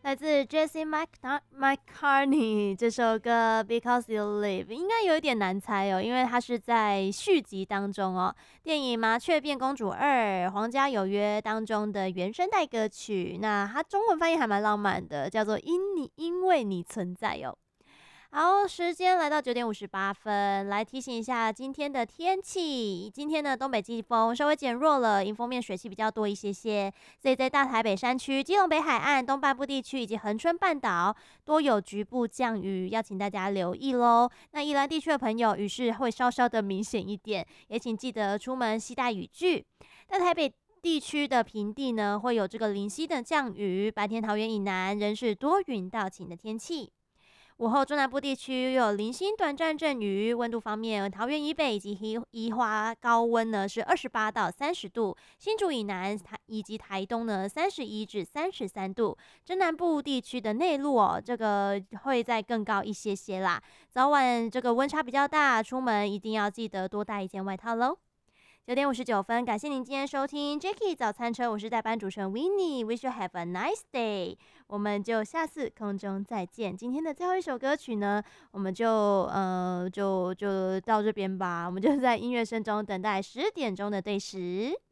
来自 Jesse McCartney 这首歌《Because You Live》应该有一点难猜哦，因为它是在续集当中哦，电影《麻雀变公主2：皇家有约》当中的原声带歌曲。那它中文翻译还蛮浪漫的，叫做因为你存在哦。好，时间来到9点58分，来提醒一下今天的天气。今天呢，东北季风稍微减弱了，迎风面水汽比较多一些些，所以在大台北山区、基隆北海岸东半部地区以及恒春半岛多有局部降雨，要请大家留意喽。那宜兰地区的朋友，雨势会稍稍的明显一点，也请记得出门携带雨具。在台北地区的平地呢，会有这个零星的降雨，白天桃园以南仍是多云到晴的天气。午后中南部地区有零星短暂阵雨，温度方面，桃园以北以及宜花高温呢是28到30度，新竹以南以及台东呢31至33度，中南部地区的内陆哦，这个会再更高一些些啦。早晚这个温差比较大，出门一定要记得多带一件外套喽。9点59分，感谢您今天收听 Jacky 早餐车，我是代班主持人 Winnie，Wish you have a nice day，我们就下次空中再见。今天的最后一首歌曲呢，我们就到这边吧，我们就在音乐声中等待10点钟的对时。